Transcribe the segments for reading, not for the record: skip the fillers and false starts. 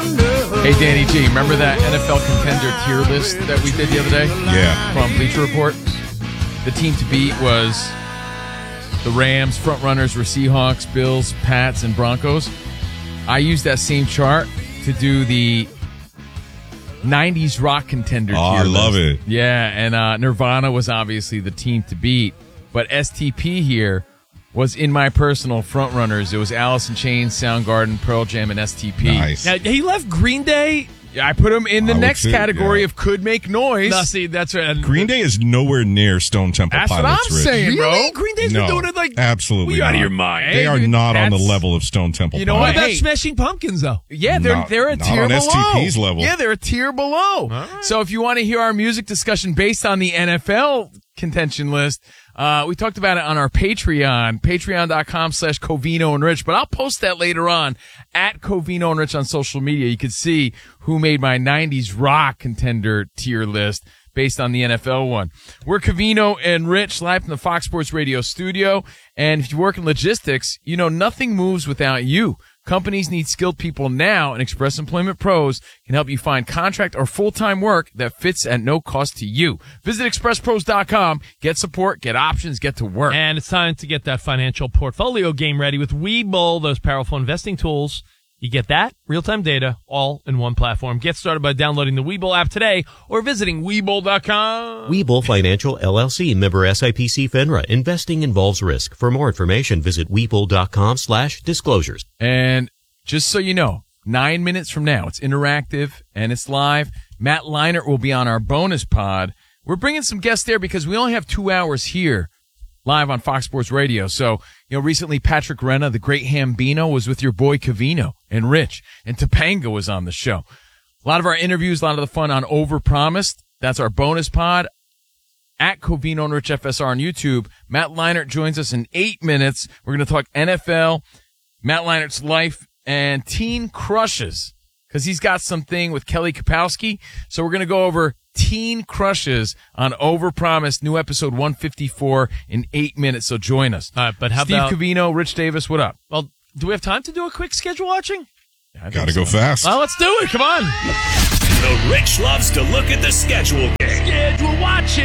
Hey, Danny G, remember that NFL contender tier list that we did the other day? Yeah. From Bleacher Report? The team to beat was the Rams. Front runners were Seahawks, Bills, Pats, and Broncos. I used that same chart to do the 90s rock contender tier I love list. it. Yeah, and Nirvana was obviously the team to beat. But STP here was in my personal front runners. It was Alice in Chains, Soundgarden, Pearl Jam, and STP. Nice. Now, he left Green Day. I put him in the next too, category yeah. of could make noise. No, see, that's right. Green Day is nowhere near Stone Temple That's what Pilots, I'm Rich. saying, bro. Really? Green Day's No, been doing it like absolutely we out of not. your mind. They are Hey, not on the that's- level of Stone Temple You know Pilots. What about Hey. Smashing Pumpkins, though? Yeah, they're a Not tier on below. STP's level. Yeah, they're a tier below. right. So if you want to hear our music discussion based on the NFL contention list, we talked about it on our Patreon, patreon.com/Covino and Rich, but I'll post that later on at Covino and Rich on social media. You can see who made my 90s rock contender tier list based on the NFL one. We're Covino and Rich live from the Fox Sports Radio studio. And if you work in logistics, you know nothing moves without you. Companies need skilled people now, and Express Employment Pros can help you find contract or full-time work that fits at no cost to you. Visit expresspros.com, get support, get options, get to work. And it's time to get that financial portfolio game ready with Webull, those powerful investing tools. You get that, real-time data, all in one platform. Get started by downloading the Webull app today or visiting Webull.com. Webull Financial LLC, member SIPC FINRA. Investing involves risk. For more information, visit Webull.com/disclosures. And just so you know, 9 minutes from now, it's interactive and it's live. Matt Leinart will be on our bonus pod. We're bringing some guests there because we only have 2 hours here live on Fox Sports Radio. So, recently Patrick Renna, the great Hambino, was with your boy Covino and Rich, and Topanga was on the show. A lot of our interviews, a lot of the fun on Overpromised. That's our bonus pod at Covino and Rich FSR on YouTube. Matt Leinart joins us in 8 minutes. We're going to talk NFL, Matt Leinart's life, and teen crushes, because he's got something with Kelly Kapowski. So we're going to go over teen crushes on Overpromised, new episode 154 in 8 minutes. So join us. All right, but how Steve about Covino, Rich Davis, what up? Well, do we have time to do a quick schedule watching? Got to go fast. Well, let's do it. Come on. The Rich loves to look at the schedule game. Schedule watching.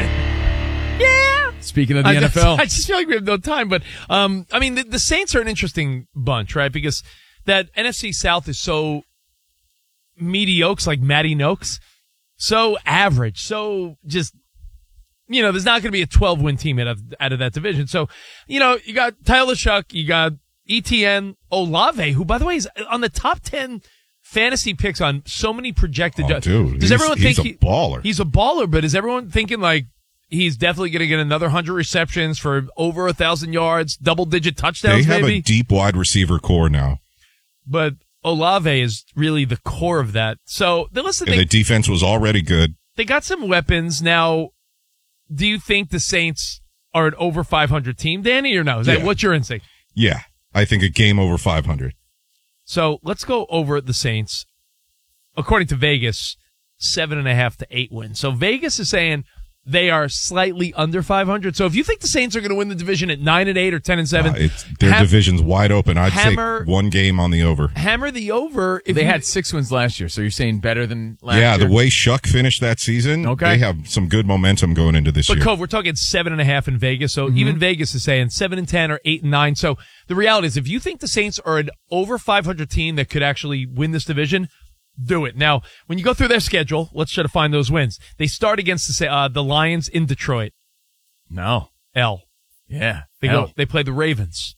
Yeah. Speaking of the NFL. I just feel like we have no time, but the Saints are an interesting bunch, right? Because that NFC South is so mediocre, like Matty Noakes, so average, so just, there's not going to be a 12-win team out of that division. So, you got Tyler Shuck, you got ETN, Olave, who, by the way, is on the top 10 fantasy picks on so many projected. Dude, does everyone think he's a baller? He's a baller, but is everyone thinking like he's definitely going to get another 100 receptions for over 1,000 yards, double-digit touchdowns? They have maybe? a deep wide receiver core now. But Olave is really the core of that. So, listen, And the defense was already good. they got some weapons. Now, do you think the Saints are an over 500 team, Danny, or no? Is that Yeah. what's your instinct? Yeah, I think a game over 500. So let's go over the Saints. According to Vegas, 7.5 to 8 wins. So Vegas is saying they are slightly under 500. So if you think the Saints are going to win the division at 9-8 or 10-7, Their division's wide open. I'd hammer- take one game on the over. hammer the over. If They you- had 6 wins last year, so you're saying better than last Yeah, year? the way Shuck finished that season, Okay. they have some good momentum going into this But year. Cove, we're talking 7.5 in Vegas. So even Vegas is saying 7-10 or 8-9. So the reality is, if you think the Saints are an over 500 team that could actually win this division, do it. Now, when you go through their schedule, let's try to find those wins. They start against the Lions in Detroit. No. L. Yeah. They play the Ravens.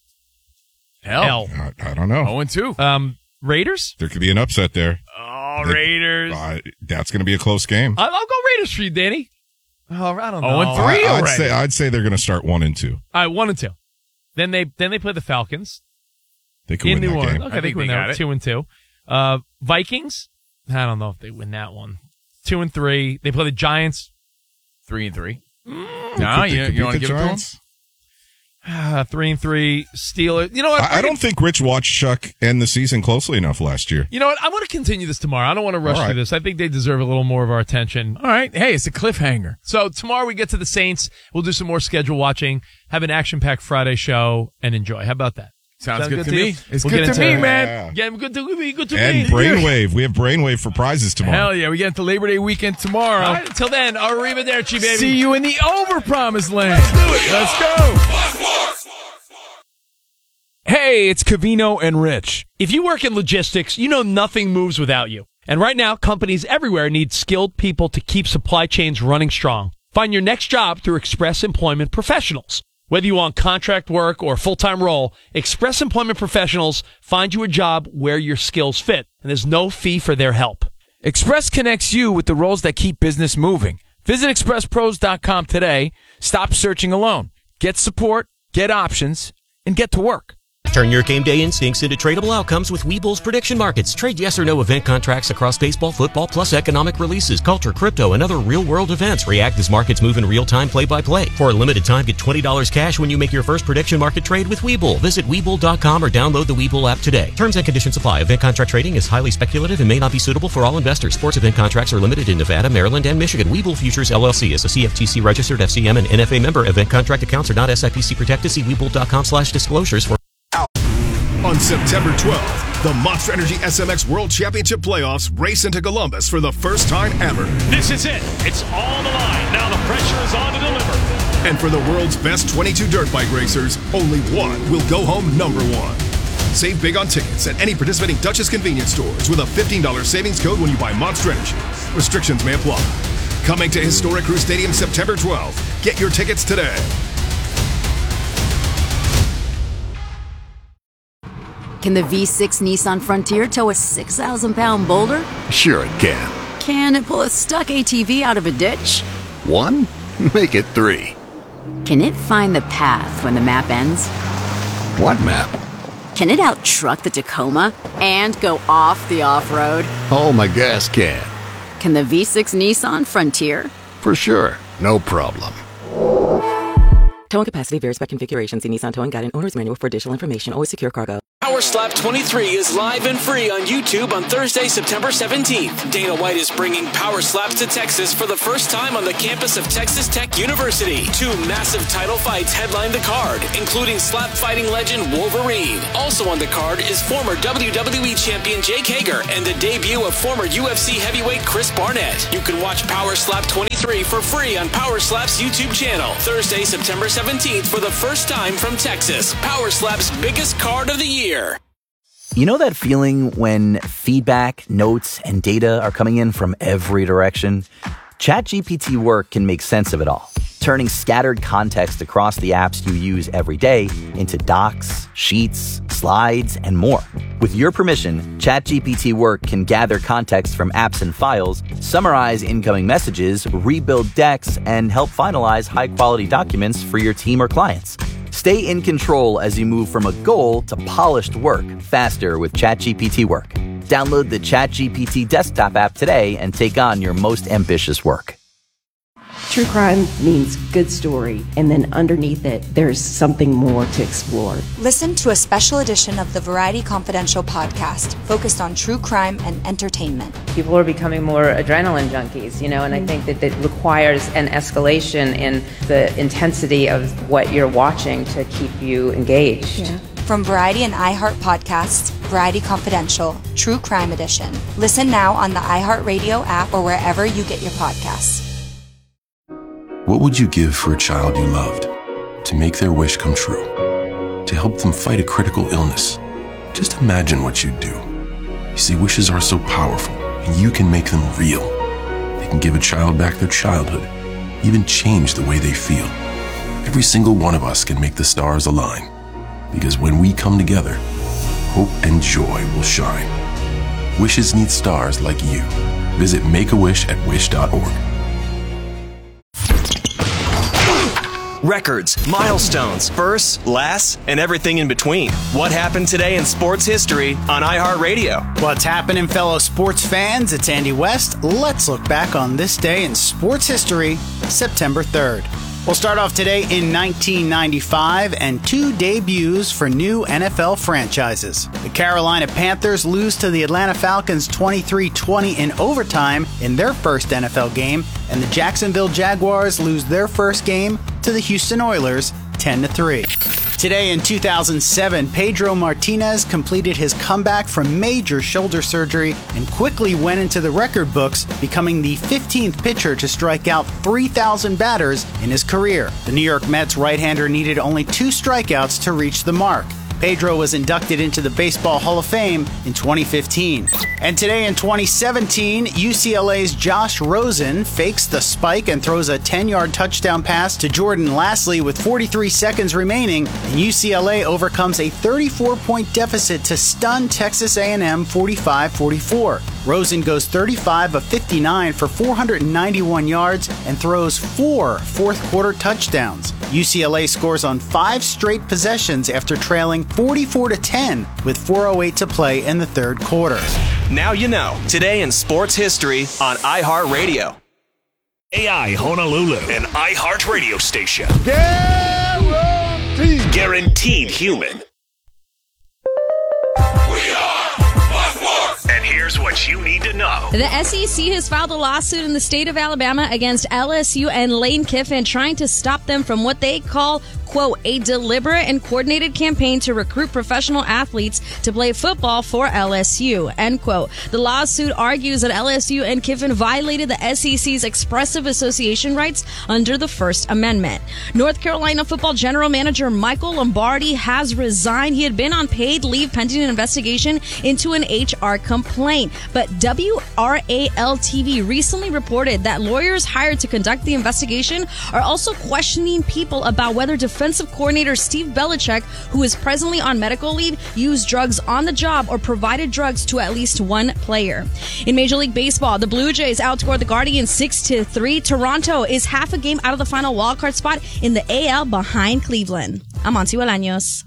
Hell. I don't know. 0-2. Raiders? There could be an upset there. Oh, Raiders. That's going to be a close game. I'll go Raiders for you, Danny. Oh, I don't know. 0-3 already. I'd say they're going to start 1-2. All right, 1-2. Then they play the Falcons They could in win New that Orleans. game. Okay, I they think win they that got it. 2-2. Vikings? I don't know if they win that one. 2-3. They play the Giants. 3-3. They No, could you beat want to the give it to them? Giants. 3-3. Steelers. You know what? I don't think Rich watched Shuck end the season closely enough last year. You know what? I want to continue this tomorrow. I don't want to rush All right. through this. I think they deserve a little more of our attention. All right. Hey, it's a cliffhanger. So tomorrow we get to the Saints. We'll do some more schedule watching, have an action-packed Friday show, and enjoy. How about that? Sounds good to me. you? It's We'll good get to into me, it. man. Yeah, good to me. Good to And me. Brainwave. We have Brainwave for prizes tomorrow. Hell yeah, we get into Labor Day weekend tomorrow. All right, until then, arrivederci, baby. See you in the over-promised land. Let's go. Hey, it's Covino and Rich. If you work in logistics, you know nothing moves without you. And right now, companies everywhere need skilled people to keep supply chains running strong. Find your next job through Express Employment Professionals. Whether you want contract work or full-time role, Express Employment Professionals find you a job where your skills fit, and there's no fee for their help. Express connects you with the roles that keep business moving. Visit expresspros.com today. Stop searching alone. Get support, get options, and get to work. Turn your game day instincts into tradable outcomes with Webull's prediction markets. Trade yes or no event contracts across baseball, football, plus economic releases, culture, crypto, and other real-world events. React as markets move in real time, play-by-play. For a limited time, get $20 cash when you make your first prediction market trade with Webull. Visit Webull.com or download the Webull app today. Terms and conditions apply. Event contract trading is highly speculative and may not be suitable for all investors. Sports event contracts are limited in Nevada, Maryland, and Michigan. Webull Futures, LLC is a CFTC registered FCM and NFA member. Event contract accounts are not SIPC protected. See Webull.com/disclosures for On September 12th, the Monster Energy SMX World Championship Playoffs race into Columbus for the first time ever. This is it. It's all on the line. Now the pressure is on to deliver. And for the world's best 22 dirt bike racers, only one will go home number one. Save big on tickets at any participating Duchess convenience stores with a $15 savings code when you buy Monster Energy. Restrictions may apply. Coming to historic Crew Stadium September 12th. Get your tickets today. Can the V6 Nissan Frontier tow a 6,000-pound boulder? Sure it can. Can it pull a stuck ATV out of a ditch? 1? Make it 3. Can it find the path when the map ends? What map? Can it out-truck the Tacoma and go off the off-road? Oh, my gas can. Can the V6 Nissan Frontier? For sure. No problem. Towing capacity varies by configuration. See Nissan Towing Guide and Owner's Manual for additional information. Always secure cargo. Power Slap 23 is live and free on YouTube on Thursday, September 17th. Dana White is bringing Power Slaps to Texas for the first time on the campus of Texas Tech University. 2 massive title fights headline the card, including slap fighting legend Wolverine. Also on the card is former WWE champion Jake Hager and the debut of former UFC heavyweight Chris Barnett. You can watch Power Slap 23 for free on Power Slap's YouTube channel. Thursday, September 17th for the first time from Texas. Power Slap's biggest card of the year. You know that feeling when feedback, notes, and data are coming in from every direction? ChatGPT Work can make sense of it all, turning scattered context across the apps you use every day into docs, sheets, slides, and more. With your permission, ChatGPT Work can gather context from apps and files, summarize incoming messages, rebuild decks, and help finalize high-quality documents for your team or clients. Stay in control as you move from a goal to polished work faster with ChatGPT Work. Download the ChatGPT desktop app today and take on your most ambitious work. True crime means good story, and then underneath it, there's something more to explore. Listen to a special edition of the Variety Confidential podcast focused on true crime and entertainment. People are becoming more adrenaline junkies, and I think that it requires an escalation in the intensity of what you're watching to keep you engaged. Yeah. From Variety and iHeart Podcasts, Variety Confidential, True Crime Edition. Listen now on the iHeartRadio app or wherever you get your podcasts. What would you give for a child you loved? To make their wish come true? To help them fight a critical illness? Just imagine what you'd do. You see, wishes are so powerful, and you can make them real. They can give a child back their childhood, even change the way they feel. Every single one of us can make the stars align. Because when we come together, hope and joy will shine. Wishes need stars like you. Visit makeawish@wish.org. Records, milestones, firsts, lasts, and everything in between. What happened today in sports history on iHeartRadio? What's happening, fellow sports fans? It's Andy West. Let's look back on this day in sports history, September 3rd. We'll start off today in 1995 and 2 debuts for new NFL franchises. The Carolina Panthers lose to the Atlanta Falcons 23-20 in overtime in their first NFL game, and the Jacksonville Jaguars lose their first game to the Houston Oilers 10-3. Today in 2007, Pedro Martinez completed his comeback from major shoulder surgery and quickly went into the record books, becoming the 15th pitcher to strike out 3,000 batters in his career. The New York Mets right-hander needed only 2 strikeouts to reach the mark. Pedro was inducted into the Baseball Hall of Fame in 2015. And today in 2017, UCLA's Josh Rosen fakes the spike and throws a 10-yard touchdown pass to Jordan Lasley with 43 seconds remaining, and UCLA overcomes a 34-point deficit to stun Texas A&M 45-44. Rosen goes 35 of 59 for 491 yards and throws 4 fourth-quarter touchdowns. UCLA scores on 5 straight possessions after trailing 44-10 with 4:08 to play in the third quarter. Now you know. Today in sports history on iHeartRadio. AI Honolulu, an iHeart radio station. Guaranteed human. And here's what you need to know. The SEC has filed a lawsuit in the state of Alabama against LSU and Lane Kiffin, trying to stop them from what they call, quote, a deliberate and coordinated campaign to recruit professional athletes to play football for LSU, end quote. The lawsuit argues that LSU and Kiffin violated the SEC's expressive association rights under the First Amendment. North Carolina football general manager Michael Lombardi has resigned. He had been on paid leave pending an investigation into an HR complaint. But WRAL-TV recently reported that lawyers hired to conduct the investigation are also questioning people about whether defensive coordinator Steve Belichick, who is presently on medical leave, used drugs on the job or provided drugs to at least one player. In Major League Baseball, the Blue Jays outscored the Guardians 6-3. Toronto is half a game out of the final wildcard spot in the AL behind Cleveland. I'm Monty Bolaños.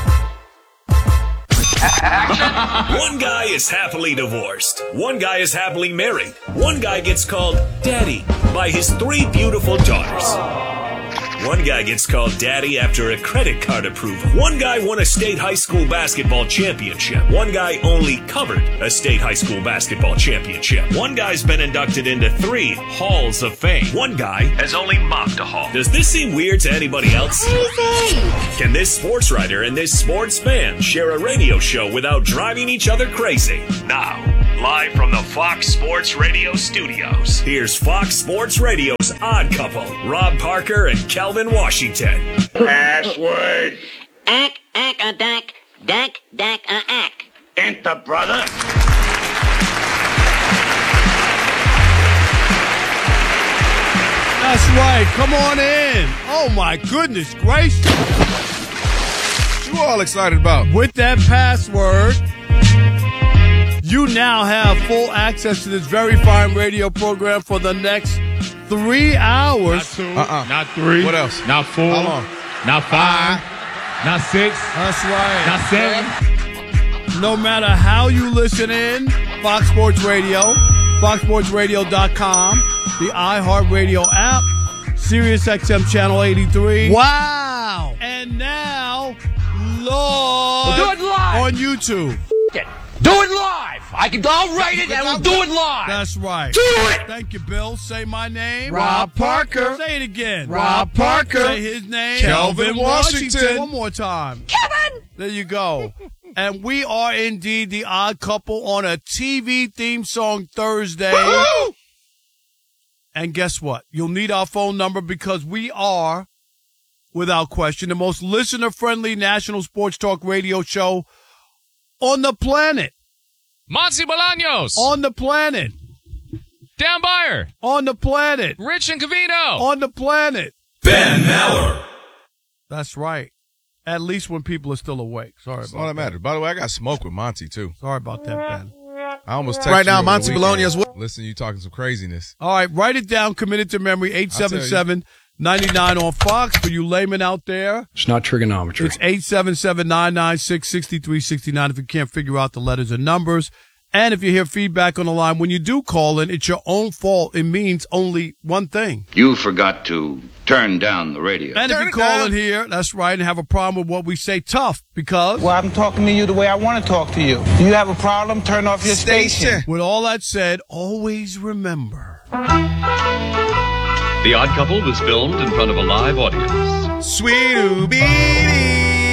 One guy is happily divorced. One guy is happily married. One guy gets called Daddy by his 3 beautiful daughters. One guy gets called Daddy after a credit card approval. One guy won a state high school basketball championship. One guy only covered a state high school basketball championship. One guy's been inducted into 3 halls of fame. One guy has only mopped a hall. Does this seem weird to anybody else? Can this sports writer and this sports fan share a radio show without driving each other crazy? Now, live from the Fox Sports Radio studios, here's Fox Sports Radio's Odd Couple, Rob Parker and Calvin Washington. Password. Ack-a-dack, dack-a-ack. Enter, brother. That's right. Come on in. Oh, my goodness gracious. What you all excited about? With that password, you now have full access to this very fine radio program for the next 3 hours. Not 2. Not 3. What else? Not 4. How long? Not 5. Not 6. That's right. Not 7. No matter how you listen in, Fox Sports Radio, foxsportsradio.com, the iHeartRadio app, Sirius XM Channel 83. Wow. And now, live, we'll do it live on YouTube. Do it live. I'll write it and we'll do it live. That's right. Do it. Thank you, Bill. Say my name. Rob Parker. Say it again. Rob Parker. Say his name. Calvin Washington. One more time. Kevin! There you go. And we are indeed the Odd Couple on a TV theme song Thursday. Woo-hoo! And guess what? You'll need our phone number because we are, without question, the most listener-friendly national sports talk radio show on the planet. Monty Bolaños. On the planet. Dan Beyer. On the planet. Rich and Cavino. On the planet. Ben Maller. That's right. At least when people are still awake. Sorry That's about all that that. matters. By the way, I got smoke with Monty, too. Sorry about that, Ben. I almost texted Right now, you over the Monty weekend. Bologna's what? Listen, you talking some craziness. All right, write it down. Commit it to memory. 877-99 on Fox for you laymen out there. It's not trigonometry. It's 877-996-6369 if you can't figure out the letters and numbers. And if you hear feedback on the line, when you do call in, it's your own fault. It means only one thing. You forgot to turn down the radio. And if you call in here, that's right, and have a problem with what we say, tough, because... Well, I'm talking to you the way I want to talk to you. Do you have a problem? Turn off your station. With all that said, always remember. The Odd Couple was filmed in front of a live audience. Sweet-oo-beady.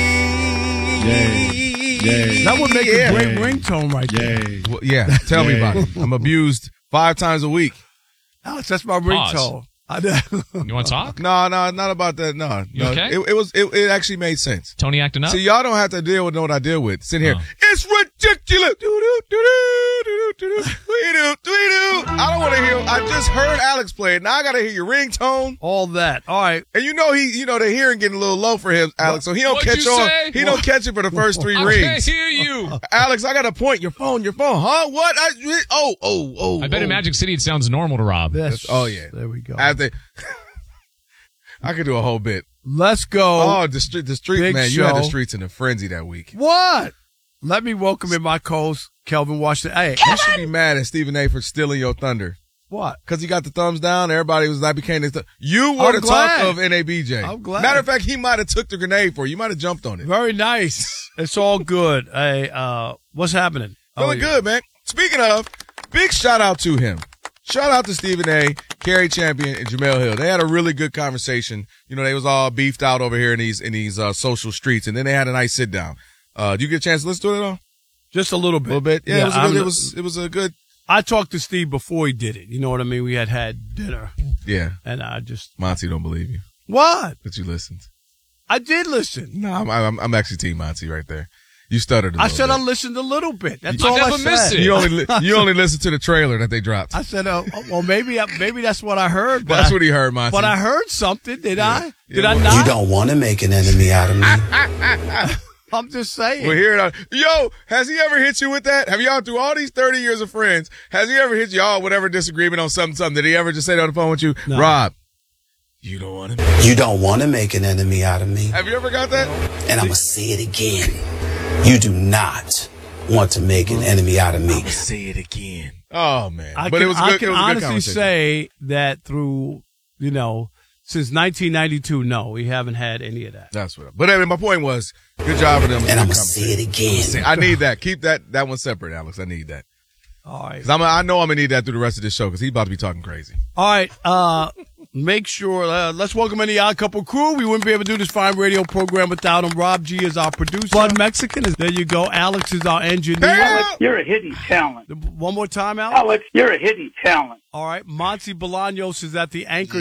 That would make a great ringtone right there. Well, yeah, tell me about it. I'm abused 5 times a week. Alex, that's my ringtone. You want to talk? No, not about that. No. Okay? It actually made sense. Tony acting up? So y'all don't have to deal with what I deal with. Sit here. It's ridiculous. I don't want to hear. I just heard Alex play it. Now I got to hear your ringtone. All that. All right. And the hearing getting a little low for him, Alex. So he don't catch on. Say? He don't catch it for the first 3 rings. I can't hear you. Alex, I got a point. Your phone. Huh? What? I bet in Magic City it sounds normal to Rob. Oh, yeah. There we go. I could do a whole bit. Let's go. Oh, the street, Big man. show. You had the streets in a frenzy that week. What? Let me welcome in my co-host, Kelvin Washington. Hey, you should be mad at Stephen A. for stealing your thunder. What? Because he got the thumbs down. Everybody was like, became this. You were the talk of NABJ. I'm glad. Matter of fact, he might have took the grenade for you. You might have jumped on it. Very nice. It's all good. Hey, what's happening? Feeling good, man. Speaking of, big shout out to him. Shout out to Stephen A., Kerry Champion, and Jamel Hill. They had a really good conversation. They was all beefed out over here in these social streets, and then they had a nice sit down. Did you get a chance to listen to it at all? Just a little bit. A little bit? Yeah, it was a good. I talked to Steve before he did it. You know what I mean? We had dinner. Yeah. And I just. Monty don't believe you. What? That you listened. I did listen. No, I'm actually Team Monty right there. You stuttered a little I said bit. I listened a little bit. That's all I said. Missed it. You only listened to the trailer that they dropped. I said, well, maybe that's what I heard. That's what he heard, Monty. But I heard something, did I? Did Yeah, I well, not? You don't want to make an enemy out of me. I'm just saying. We'll hear it. Yo, has he ever hit you with that? Have y'all, through all these 30 years of friends, has he ever hit y'all whatever disagreement on something? Did he ever just say that on the phone with you? No. Rob, you don't want to. You don't want to make an enemy out of me. Have you ever got that? And I'm going to say it again. You do not want to make an enemy out of me. Say it again. Oh, man. I But can, it was I good. can It was a good honestly conversation. say that through, since 1992, no, we haven't had any of that. That's what. But anyway, my point was, good job for them. And I'm going to say it again. I need that. Keep that one separate, Alex. I need that. All right. 'Cause I know I'm going to need that through the rest of this show because he's about to be talking crazy. All right. Make sure, let's welcome in the Odd Couple crew. We wouldn't be able to do this fine radio program without him. Rob G is our producer. Bud Mexican is there. You go. Alex is our engineer. Alex, you're a hidden talent. One more time, Alex. Alex, you're a hidden talent. All right. Monty Bolaños is at the anchor